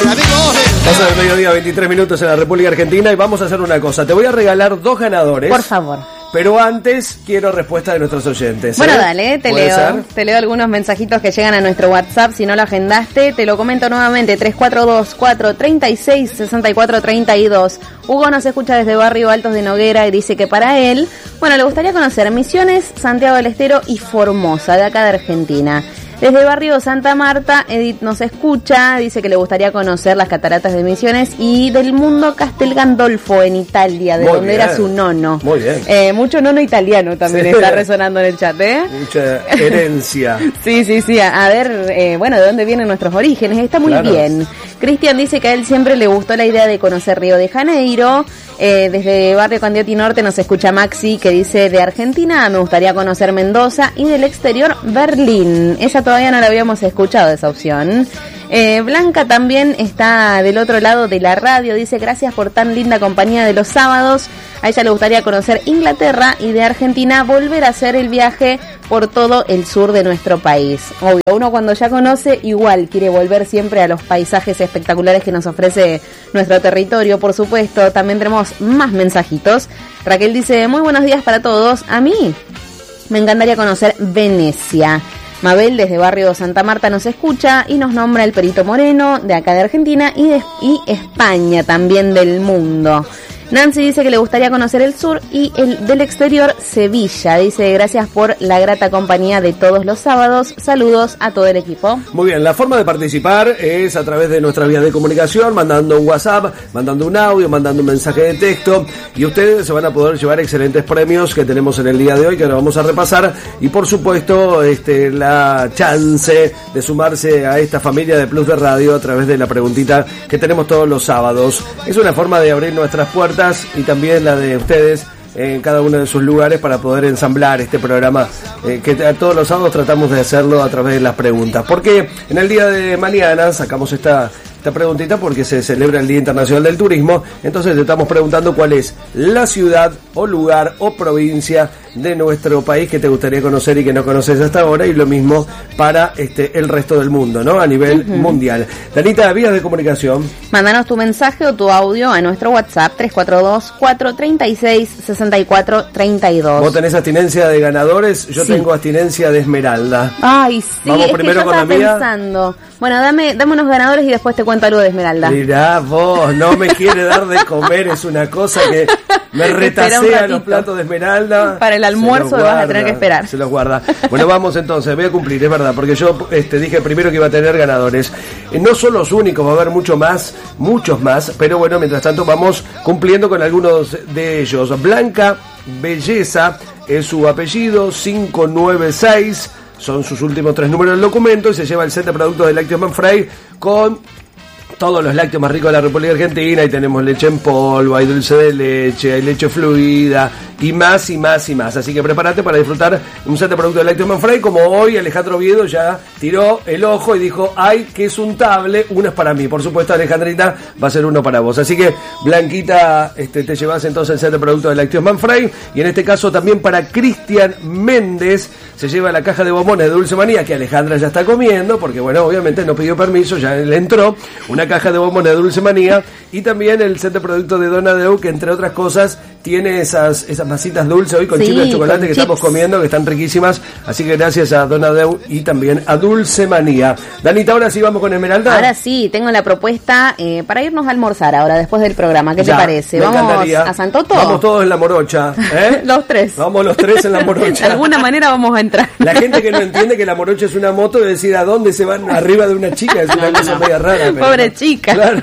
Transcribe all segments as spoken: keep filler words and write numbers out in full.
Pasa el mediodía, veintitrés minutos en la República Argentina y vamos a hacer una cosa. Te voy a regalar dos ganadores. Por favor. Pero antes quiero respuesta de nuestros oyentes. Bueno, ¿eh? dale, te leo. Ser? Te leo algunos mensajitos que llegan a nuestro WhatsApp. Si no lo agendaste, te lo comento nuevamente. tres cuatro dos, cuatro tres seis, seis cuatro tres dos. Hugo nos escucha desde Barrio Altos de Noguera y dice que para él, bueno, le gustaría conocer Misiones, Santiago del Estero y Formosa, de acá de Argentina. Desde el barrio Santa Marta, Edith nos escucha, dice que le gustaría conocer las cataratas de Misiones y del mundo Castel Gandolfo en Italia, de Muy donde bien. Era su nono. Muy bien. Eh, mucho nono italiano también sí. Está resonando en el chat, ¿eh? Mucha herencia. sí, sí, sí. A ver, eh, bueno, de dónde vienen nuestros orígenes. Está muy claro. bien. Cristian dice que a él siempre le gustó la idea de conocer Río de Janeiro. Eh, desde Barrio Candioti Norte nos escucha Maxi, que dice de Argentina me gustaría conocer Mendoza y del exterior Berlín. Esa todavía no la habíamos escuchado, esa opción. Eh, Blanca también está del otro lado de la radio, dice gracias por tan linda compañía de los sábados. A ella le gustaría conocer Inglaterra y de Argentina volver a hacer el viaje por todo el sur de nuestro país. Obvio, uno cuando ya conoce igual quiere volver siempre a los paisajes espectaculares que nos ofrece nuestro territorio, por supuesto. También tenemos más mensajitos. Raquel dice, muy buenos días para todos. A mí me encantaría conocer Venecia. Mabel desde Barrio Santa Marta nos escucha y nos nombra el Perito Moreno de acá de Argentina y, de, y España también del mundo. Nancy dice que le gustaría conocer el sur y el del exterior Sevilla. Dice gracias por la grata compañía de todos los sábados. Saludos a todo el equipo. Muy bien, la forma de participar es a través de nuestra vía de comunicación, mandando un WhatsApp, mandando un audio, mandando un mensaje de texto y ustedes se van a poder llevar excelentes premios que tenemos en el día de hoy que ahora vamos a repasar y por supuesto este la chance de sumarse a esta familia de Plus de Radio a través de la preguntita que tenemos todos los sábados. Es una forma de abrir nuestras puertas y también la de ustedes en cada uno de sus lugares para poder ensamblar este programa eh, que a todos los sábados tratamos de hacerlo a través de las preguntas. Porque en el día de mañana sacamos esta, esta preguntita porque se celebra el Día Internacional del Turismo, entonces te estamos preguntando cuál es la ciudad o lugar o provincia de nuestro país que te gustaría conocer y que no conoces hasta ahora y lo mismo para este el resto del mundo, ¿no? A nivel uh-huh. mundial. Danita, vías de comunicación. Mándanos tu mensaje o tu audio a nuestro WhatsApp tres cuatro dos, cuatro tres seis, seis cuatro tres dos. ¿Vos tenés abstinencia de ganadores? Yo sí. tengo abstinencia de Esmeralda. Ay, sí, Vamos es primero que yo con estaba la mía. pensando. Bueno, dame, dame unos ganadores y después te cuento algo de Esmeralda. Mirá vos, no me quiere dar de comer, es una cosa que me retasea los platos de Esmeralda. Para el almuerzo lo vas a tener que esperar. Se los guarda. Bueno, vamos entonces, voy a cumplir, es verdad, porque yo este, dije primero que iba a tener ganadores. Eh, no son los únicos, va a haber mucho más, muchos más, pero bueno, mientras tanto vamos cumpliendo con algunos de ellos. Blanca Belleza es su apellido, cinco nueve seis, son sus últimos tres números del documento y se lleva el set de productos de Lácteos Manfrey con todos los lácteos más ricos de la República Argentina y tenemos leche en polvo, hay dulce de leche, hay leche fluida y más y más y más. Así que prepárate para disfrutar un set de productos de Lácteos Manfrey como hoy Alejandro Oviedo ya tiró el ojo y dijo, ay, que es untable, uno es para mí. Por supuesto, Alejandrita, va a ser uno para vos. Así que, Blanquita, este, te llevas entonces el set de productos de Lácteos Manfrey y en este caso también para Cristian Méndez se lleva la caja de bombones de Dulce Manía que Alejandra ya está comiendo porque, bueno, obviamente no pidió permiso, ya le entró una caja de bombones de Dulce Manía y también el set de productos de Donadeu que entre otras cosas tiene esas esas masitas dulces hoy con sí, chips de chocolate que chips. estamos comiendo que están riquísimas, así que gracias a Donadeu y también a Dulce Manía. Danita, ahora sí vamos con Esmeralda. Ahora sí, tengo la propuesta eh, para irnos a almorzar ahora después del programa, ¿qué ya, te parece? Me ¿Vamos encantaría. a Santoto? Vamos todos en la morocha, ¿eh? Los tres. Vamos los tres en la morocha. De alguna manera vamos a entrar. La gente que no entiende que la morocha es una moto de decir a dónde se van arriba de una chica, es una cosa media rara. Pero pobre no. chica. Claro.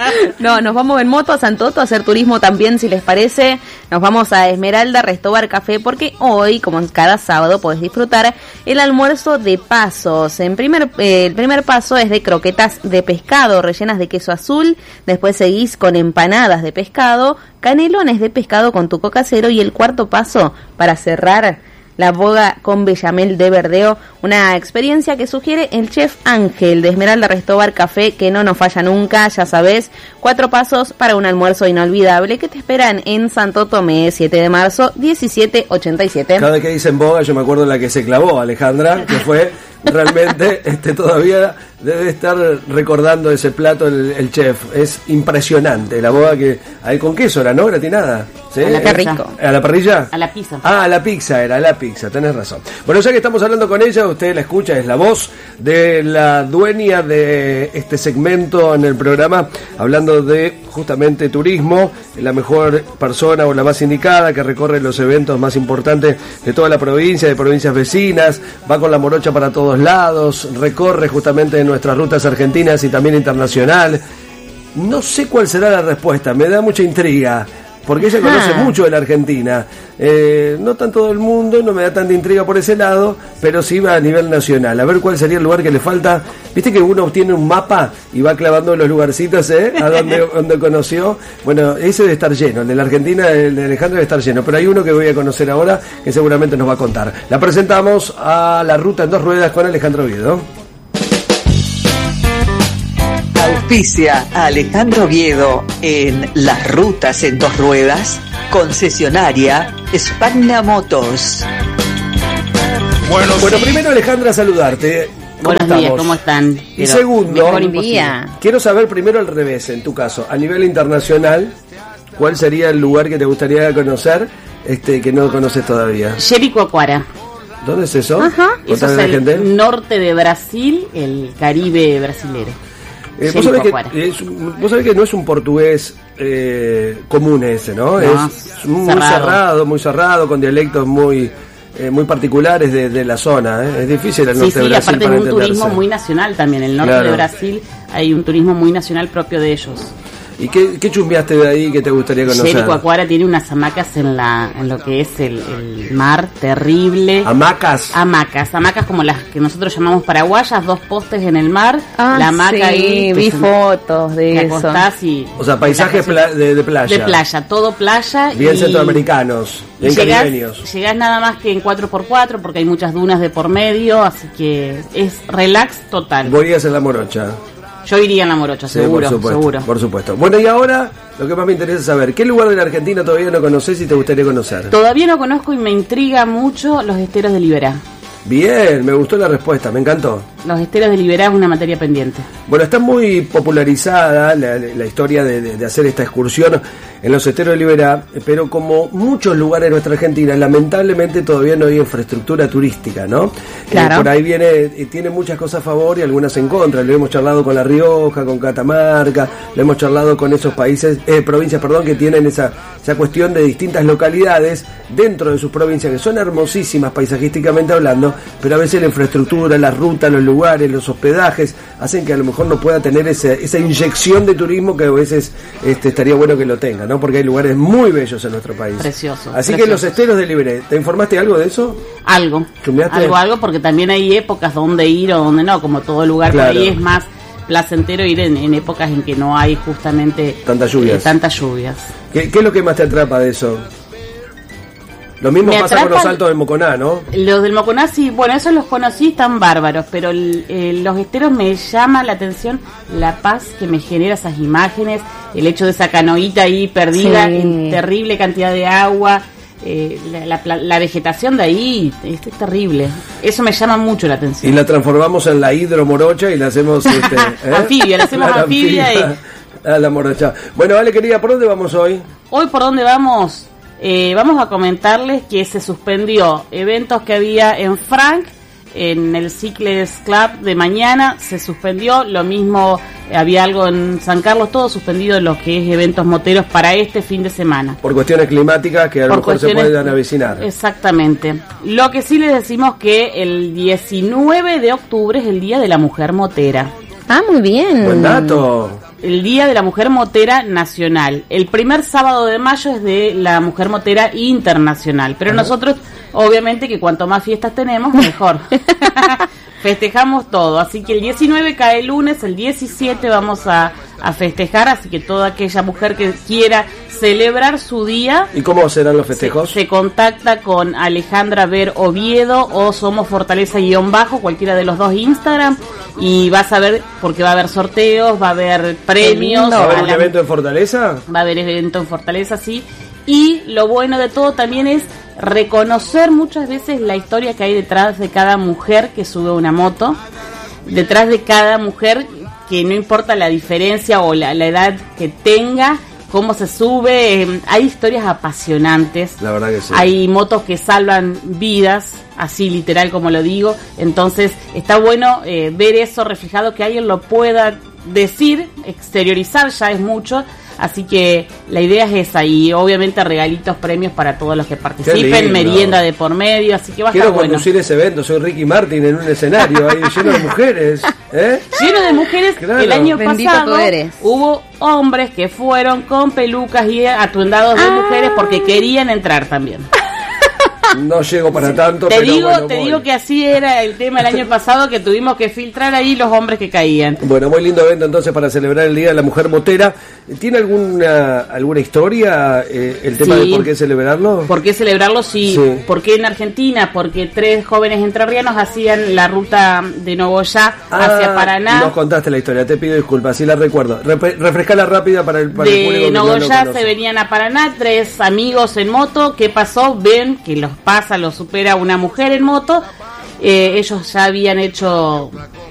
No, nos vamos en moto a Santoto a hacer turismo también, si les parece. Nos vamos a Esmeralda Restobar Café porque hoy, como cada sábado, podés disfrutar el almuerzo de pasos. En primer, eh, el primer paso es de croquetas de pescado rellenas de queso azul. Después seguís con empanadas de pescado, canelones de pescado con tuco casero y el cuarto paso para cerrar la boga con bechamel de verdeo, una experiencia que sugiere el chef Ángel de Esmeralda Restobar Café, que no nos falla nunca, ya sabes, cuatro pasos para un almuerzo inolvidable que te esperan en Santo Tomé, siete de marzo, diecisiete ochenta y siete. Cada vez que dicen boga yo me acuerdo de la que se clavó Alejandra, que fue realmente este todavía debe estar recordando ese plato el, el chef. Es impresionante. La boda que hay con queso era, ¿no? Gratinada. ¿Sí? A la parrilla. ¿A la parrilla? A la pizza. Ah, a la pizza era, a la pizza, tenés razón. Bueno, ya que estamos hablando con ella, usted la escucha, es la voz de la dueña de este segmento en el programa, hablando de justamente turismo, la mejor persona o la más indicada que recorre los eventos más importantes de toda la provincia, de provincias vecinas, va con la morocha para todos lados, recorre justamente nuestras rutas argentinas y también internacional. No sé cuál será la respuesta, me da mucha intriga, porque ella conoce ah. mucho de la Argentina. Eh, no tanto del mundo, no me da tanta intriga por ese lado, pero sí va a nivel nacional. A ver cuál sería el lugar que le falta. Viste que uno obtiene un mapa y va clavando los lugarcitos, ¿eh? A donde, donde conoció. Bueno, ese debe estar lleno. El de la Argentina, el de Alejandro debe estar lleno. Pero hay uno que voy a conocer ahora que seguramente nos va a contar. La presentamos a La Ruta en Dos Ruedas con Alejandro Oviedo. Auspicia a Alejandro Oviedo en Las Rutas en Dos Ruedas, concesionaria Spagna Motors. Bueno, bueno, primero Alejandra, saludarte. ¿Cómo Buenos estamos? días, ¿cómo están? Y segundo, día. quiero saber primero al revés, en tu caso, a nivel internacional, ¿cuál sería el lugar que te gustaría conocer este que no conoces todavía? Jericoacoara. ¿Dónde es eso? Ajá, eso es el gente? norte de Brasil, el Caribe brasilero. Eh, vos, sabés que, es, vos sabés que no es un portugués eh, común ese, ¿no? no es muy cerrado. cerrado, muy cerrado, con dialectos muy eh, muy particulares de, de la zona. ¿eh? Es difícil el sí, norte sí, de Brasil aparte para es un entenderse. turismo muy nacional también. El norte claro. de Brasil hay un turismo muy nacional propio de ellos. ¿Y qué, qué chumbeaste de ahí que te gustaría conocer? Jericoacoara tiene unas hamacas en la en lo que es el, el mar, terrible. ¿Hamacas? Hamacas, hamacas como las que nosotros llamamos paraguayas, dos postes en el mar, ah, la hamaca sí, ahí. vi fotos de te eso. acostás y... O sea, paisajes pla- de, de playa. De playa, todo playa. Bien y centroamericanos, bien llegás, caribeños. Llegás nada más que en cuatro por cuatro porque hay muchas dunas de por medio, así que es relax total. Voy a hacer la morocha. Yo iría en la morocha, Sí, seguro, por supuesto, seguro. por supuesto. Bueno, y ahora lo que más me interesa es saber, ¿qué lugar de la Argentina todavía no conoces y te gustaría conocer? Todavía no conozco y me intriga mucho los esteros de Liberá. Bien, me gustó la respuesta, me encantó. Los esteros de Liberá es una materia pendiente. Bueno, está muy popularizada la, la historia de, de, de hacer esta excursión en los esteros de Liberá, pero como muchos lugares de nuestra Argentina, lamentablemente todavía no hay infraestructura turística, ¿no? Claro. Eh, por ahí viene, eh, tiene muchas cosas a favor y algunas en contra. Lo hemos charlado con La Rioja, con Catamarca, lo hemos charlado con esos países, eh, provincias, perdón, que tienen esa, esa cuestión de distintas localidades dentro de sus provincias, que son hermosísimas paisajísticamente hablando, pero a veces la infraestructura, la ruta, los lugares, los hospedajes, hacen que a lo mejor no pueda tener ese, esa inyección de turismo que a veces este, estaría bueno que lo tenga, ¿no? Porque hay lugares muy bellos en nuestro país. Precioso. Así precioso. que los esteros de Liberé, ¿te informaste algo de eso? Algo. ¿Chumbeaste? Algo, algo, porque también hay épocas donde ir o donde no, como todo lugar Claro. por ahí es más placentero ir en, en épocas en que no hay justamente Tantas lluvias. eh, tantas lluvias. ¿Qué, ¿Qué es lo que más te atrapa de eso? Lo mismo Me pasa con los atrapa- saltos del Moconá, ¿no? Los del Moconá, sí, bueno, esos los conocí, están bárbaros, pero el- eh, los esteros me llama la atención la paz que me genera esas imágenes, el hecho de esa canoita ahí perdida Sí. en terrible cantidad de agua, eh, la, la, la- la vegetación de ahí, es, es terrible. Eso me llama mucho la Y atención. la transformamos en la hidromorocha y la hacemos... Este, ¿eh? Anfibia, la hacemos La anfibia y- A la morocha. Bueno, vale, querida, ¿por dónde vamos hoy? Hoy, ¿por dónde vamos? Eh, vamos a comentarles que se suspendió eventos que había en Frank, en el Cycles Club de mañana, se suspendió, lo mismo eh, había algo en San Carlos, todo suspendido en lo que es eventos moteros para este fin de semana. Por cuestiones climáticas que a lo Por mejor se cuestiones- pueden avecinar. Exactamente. Lo que sí les decimos que el diecinueve de octubre es el Día de la Mujer Motera. Ah, muy bien. Buen dato. El Día de la Mujer Motera Nacional. El primer sábado de mayo es de la Mujer Motera Internacional. Pero Ajá. nosotros, obviamente, que cuanto más fiestas tenemos, mejor. Festejamos todo. Así que el diecinueve cae el lunes, el diecisiete vamos a, a festejar. Así que toda aquella mujer que quiera celebrar su día, ¿Y cómo serán los se, festejos? se contacta con Alejandra Ver Oviedo o Somos Fortaleza guión bajo, cualquiera de los dos Instagram, y vas a ver, porque va a haber sorteos, va a haber premios, ¿Va a haber a un la- evento en Fortaleza? va a haber evento en Fortaleza, sí, y lo bueno de todo también es reconocer muchas veces la historia que hay detrás de cada mujer que sube una moto. detrás de cada mujer, que no importa la diferencia o la, la edad que tenga, cómo se sube, eh, hay historias apasionantes. La verdad que sí. Hay motos que salvan vidas, así literal como lo digo. Entonces está bueno eh, ver eso reflejado, que alguien lo pueda decir, exteriorizar, ya es mucho. Así que la idea es esa, y obviamente regalitos, premios para todos los que participen, merienda de por medio, así que va a Quiero estar bueno. conducir ese evento, soy Ricky Martin en un escenario ahí lleno de mujeres, ¿eh? Lleno de mujeres. Claro. El año Bendito pasado poderes. Hubo hombres que fueron con pelucas y atuendados de ah. mujeres porque querían entrar también. No llego para tanto, te pero digo, bueno, te voy. digo que así era el tema el año pasado, que tuvimos que filtrar ahí los hombres que caían. Bueno, muy lindo evento entonces para celebrar el Día de la Mujer Motera. ¿Tiene alguna alguna historia eh, el tema Sí. de por qué celebrarlo? ¿Por qué celebrarlo? Sí. Sí. ¿Por qué en Argentina? Porque tres jóvenes entrerrianos hacían la ruta de Nogoyá hacia Ah, Paraná. Nos contaste la historia, te pido disculpas, sí la recuerdo. Re- refrescala rápida para el, para el público De que no lo Nogoyá conoce. se venían a Paraná, tres amigos en moto. ¿Qué pasó? Ven que los pasa, los supera una mujer en moto. Eh, ellos ya habían hecho